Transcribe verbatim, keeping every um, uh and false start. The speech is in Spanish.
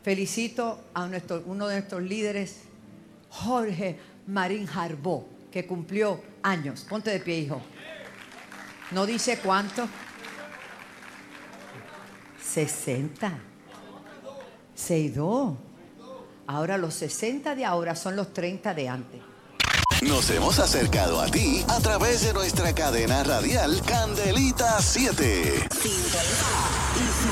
felicito a nuestro, uno de nuestros líderes, Jorge Marín Jarbó, que cumplió años. Ponte de pie, hijo. No dice cuánto. sesenta. seis dos. Ahora los sesenta de ahora son los treinta de antes. Nos hemos acercado a ti a través de nuestra cadena radial Candelita siete.